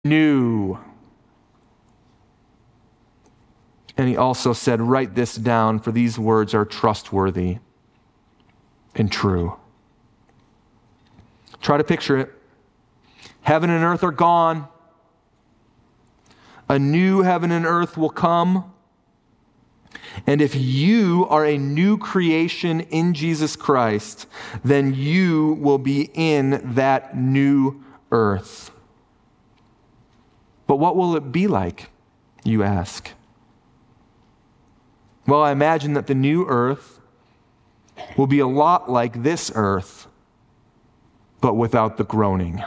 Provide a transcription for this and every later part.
new. And he also said, write this down, for these words are trustworthy and true. Try to picture it. Heaven and earth are gone. A new heaven and earth will come. And if you are a new creation in Jesus Christ, then you will be in that new earth. But what will it be like, you ask? Well, I imagine that the new earth will be a lot like this earth, but without the groaning.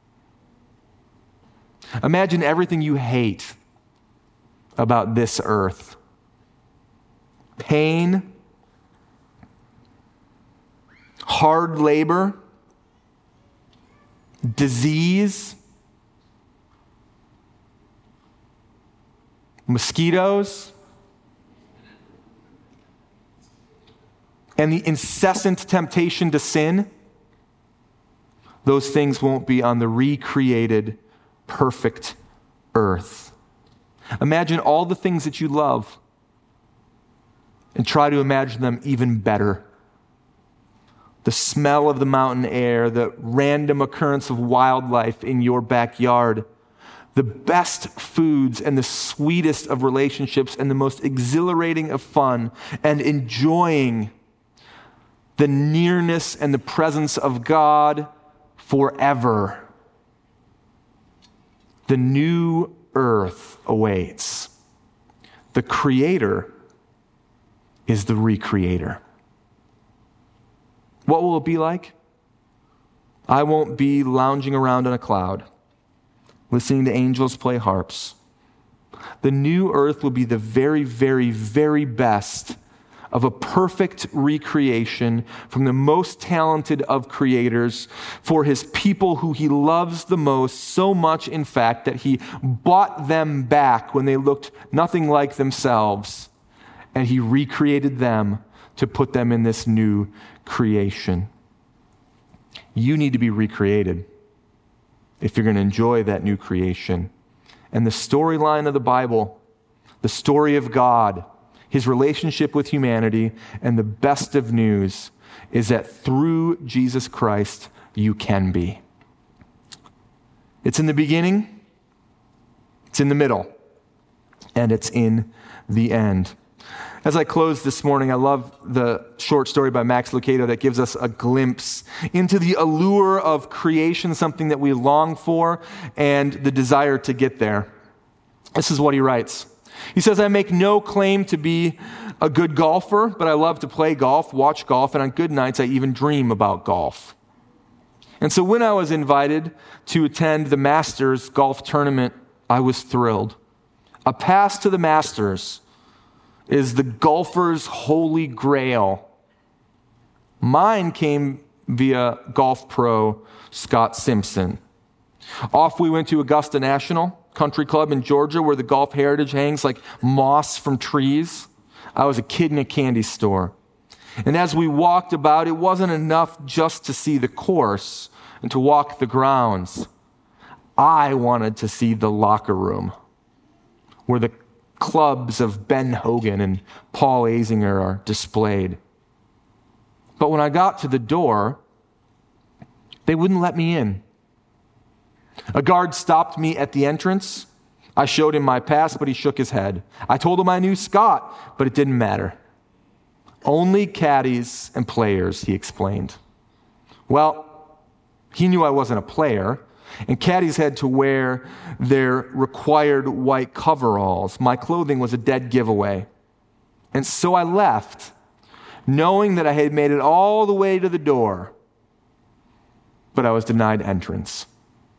Imagine everything you hate about this earth. Pain, hard labor, disease, mosquitoes, and the incessant temptation to sin. Those things won't be on the recreated, perfect earth. Imagine all the things that you love and try to imagine them even better. The smell of the mountain air, the random occurrence of wildlife in your backyard, the best foods and the sweetest of relationships and the most exhilarating of fun, and enjoying the nearness and the presence of God forever. The new earth awaits. The Creator is the recreator. What will it be like? I won't be lounging around on a cloud, listening to angels play harps. The new earth will be the very, very, very best of a perfect recreation from the most talented of creators for his people who he loves the most, so much, in fact, that he bought them back when they looked nothing like themselves, and he recreated them to put them in this new creation. You need to be recreated if you're going to enjoy that new creation. And the storyline of the Bible, the story of God, his relationship with humanity, and the best of news is that through Jesus Christ, you can be. It's in the beginning, it's in the middle, and it's in the end. As I close this morning, I love the short story by Max Lucado that gives us a glimpse into the allure of creation, something that we long for, and the desire to get there. This is what he writes. He says, I make no claim to be a good golfer, but I love to play golf, watch golf, and on good nights I even dream about golf. And so when I was invited to attend the Masters golf tournament, I was thrilled. A pass to the Masters is the golfer's holy grail. Mine came via golf pro Scott Simpson. Off we went to Augusta National Country Club in Georgia, where the golf heritage hangs like moss from trees. I was a kid in a candy store. And as we walked about, it wasn't enough just to see the course and to walk the grounds. I wanted to see the locker room, where the clubs of Ben Hogan and Paul Azinger are displayed. But when I got to the door, they wouldn't let me in. A guard stopped me at the entrance. I showed him my pass, but he shook his head. I told him I knew Scott, but it didn't matter. Only caddies and players, he explained. Well, he knew I wasn't a player, and caddies had to wear their required white coveralls. My clothing was a dead giveaway. And so I left, knowing that I had made it all the way to the door, but I was denied entrance.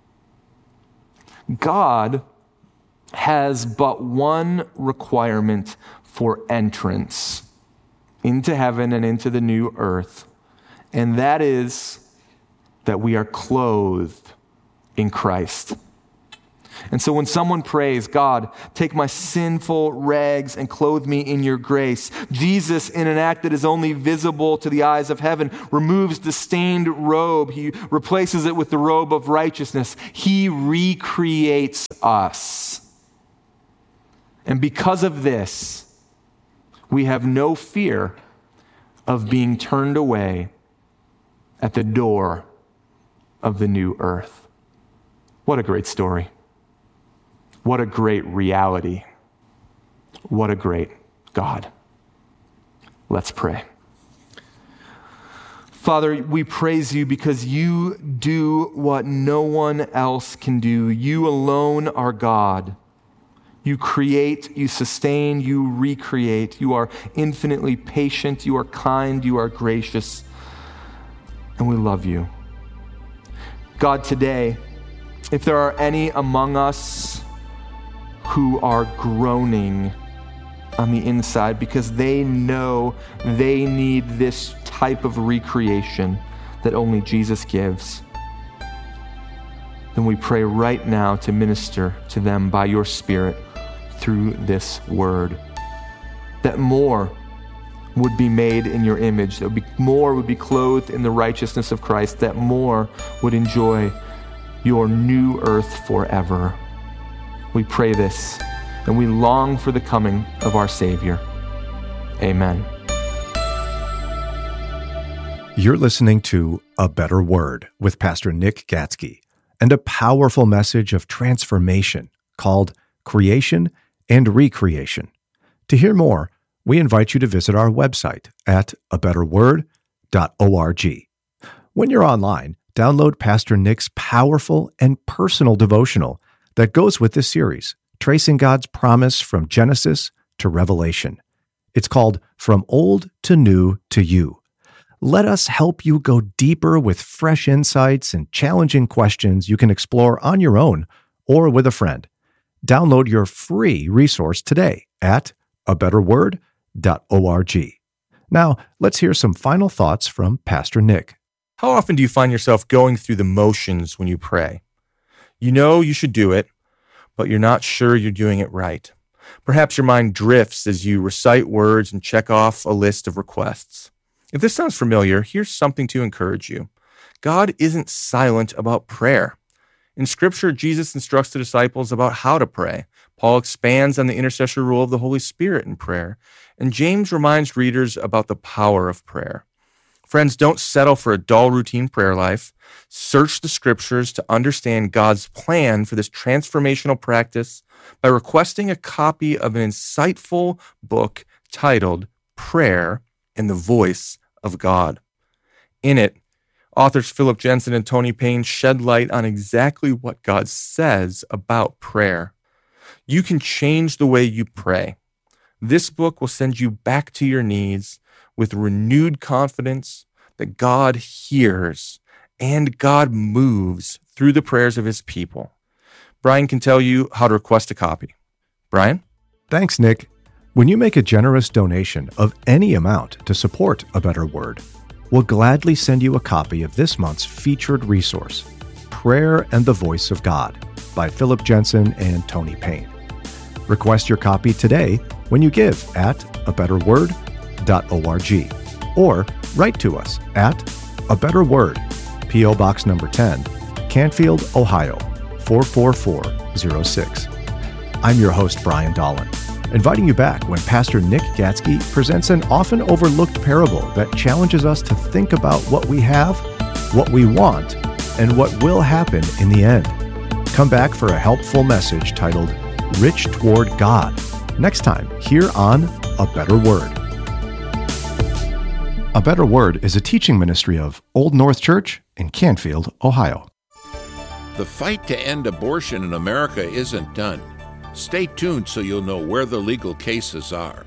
God has but one requirement for entrance into heaven and into the new earth, and that is that we are clothed in Christ. And so when someone prays, God, take my sinful rags and clothe me in your grace, Jesus, in an act that is only visible to the eyes of heaven, removes the stained robe. He replaces it with the robe of righteousness. He recreates us. And because of this, we have no fear of being turned away at the door of the new earth. What a great story. What a great reality. What a great God. Let's pray. Father, we praise you because you do what no one else can do. You alone are God. You create, you sustain, you recreate. You are infinitely patient, you are kind, you are gracious, and we love you. God, today, if there are any among us who are groaning on the inside because they know they need this type of recreation that only Jesus gives, then we pray right now to minister to them by your Spirit through this word, that more would be made in your image, that more would be clothed in the righteousness of Christ, that more would enjoy your new earth forever. We pray this, and we long for the coming of our Savior. Amen. You're listening to A Better Word with Pastor Nick Gatzke, and a powerful message of transformation called Creation and Recreation. To hear more, we invite you to visit our website at abetterword.org. When you're online, download Pastor Nick's powerful and personal devotional that goes with this series, tracing God's promise from Genesis to Revelation. It's called From Old to New to You. Let us help you go deeper with fresh insights and challenging questions you can explore on your own or with a friend. Download your free resource today at abetterword.org. Now, let's hear some final thoughts from Pastor Nick. How often do you find yourself going through the motions when you pray? You know you should do it, but you're not sure you're doing it right. Perhaps your mind drifts as you recite words and check off a list of requests. If this sounds familiar, here's something to encourage you. God isn't silent about prayer. In Scripture, Jesus instructs the disciples about how to pray. Paul expands on the intercessory role of the Holy Spirit in prayer. And James reminds readers about the power of prayer. Friends, don't settle for a dull routine prayer life. Search the Scriptures to understand God's plan for this transformational practice by requesting a copy of an insightful book titled Prayer in the Voice of God. In it, authors Philip Jensen and Tony Payne shed light on exactly what God says about prayer. You can change the way you pray. This book will send you back to your knees with renewed confidence that God hears and God moves through the prayers of his people. Brian can tell you how to request a copy. Brian? Thanks, Nick. When you make a generous donation of any amount to support A Better Word, we'll gladly send you a copy of this month's featured resource, Prayer and the Voice of God by Philip Jensen and Tony Payne. Request your copy today when you give at abetterword.org or write to us at A Better Word, P.O. Box number 10, Canfield, Ohio, 44406. I'm your host, Brian Dolan, inviting you back when Pastor Nick Gatzke presents an often overlooked parable that challenges us to think about what we have, what we want, and what will happen in the end. Come back for a helpful message titled Rich Toward God next time here on A Better Word. A Better Word is a teaching ministry of Old North Church in Canfield, Ohio. The fight to end abortion in America isn't done. Stay tuned so you'll know where the legal cases are.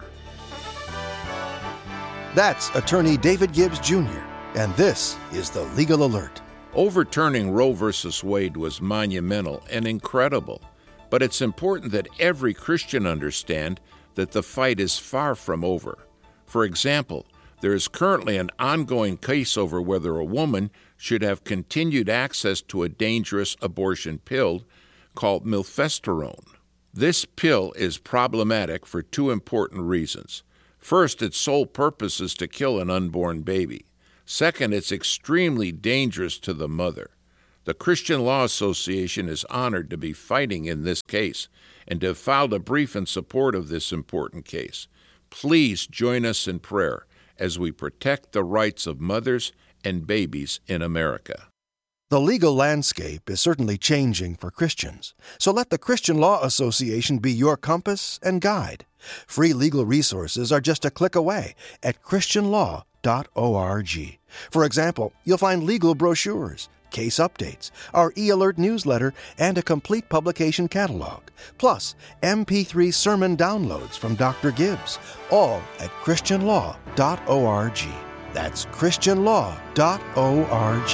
That's attorney David Gibbs Jr., and this is the Legal Alert. Overturning Roe v. Wade was monumental and incredible, but it's important that every Christian understand that the fight is far from over. For example, there is currently an ongoing case over whether a woman should have continued access to a dangerous abortion pill called milvesterone. This pill is problematic for two important reasons. First, its sole purpose is to kill an unborn baby. Second, it's extremely dangerous to the mother. The Christian Law Association is honored to be fighting in this case and to have filed a brief in support of this important case. Please join us in prayer as we protect the rights of mothers and babies in America. The legal landscape is certainly changing for Christians, so let the Christian Law Association be your compass and guide. Free legal resources are just a click away at christianlaw.org. For example, you'll find legal brochures, case updates, our e-alert newsletter, and a complete publication catalog, plus MP3 sermon downloads from Dr. Gibbs, all at christianlaw.org. That's christianlaw.org.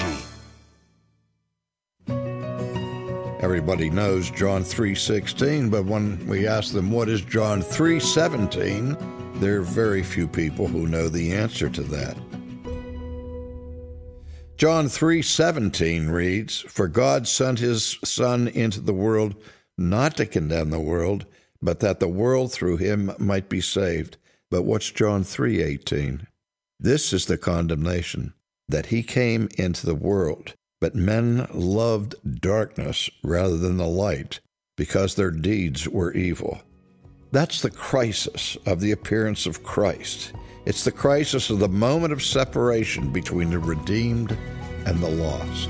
Everybody knows John 3:16, but when we ask them what is John 3:17, there are very few people who know the answer to that. John 3:17 reads, "For God sent his Son into the world not to condemn the world, but that the world through him might be saved." But what's John 3:18? This is the condemnation, that he came into the world, but men loved darkness rather than the light, because their deeds were evil. That's the crisis of the appearance of Christ. It's the crisis of the moment of separation between the redeemed and the lost.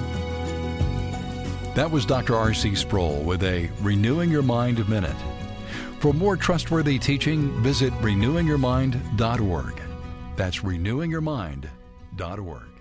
That was Dr. R.C. Sproul with a Renewing Your Mind Minute. For more trustworthy teaching, visit renewingyourmind.org. That's renewingyourmind.org.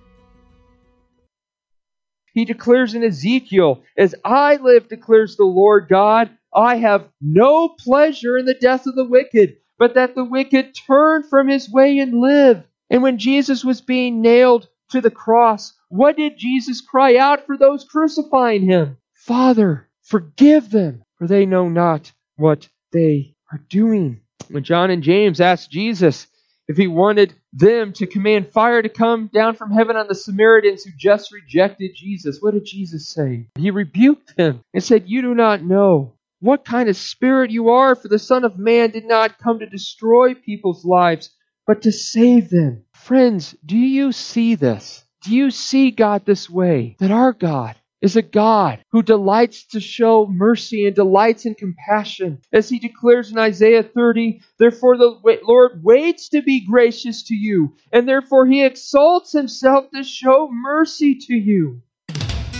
He declares in Ezekiel, "As I live, declares the Lord God, I have no pleasure in the death of the wicked, but that the wicked turn from his way and live." And when Jesus was being nailed to the cross, what did Jesus cry out for those crucifying him? "Father, forgive them, for they know not what they are doing." When John and James asked Jesus if he wanted them to command fire to come down from heaven on the Samaritans who just rejected Jesus, what did Jesus say? He rebuked them and said, "You do not know what kind of spirit you are, for the Son of Man did not come to destroy people's lives, but to save them." Friends, do you see this? Do you see God this way? That our God is a God who delights to show mercy and delights in compassion. As he declares in Isaiah 30, "Therefore the Lord waits to be gracious to you, and therefore he exalts himself to show mercy to you."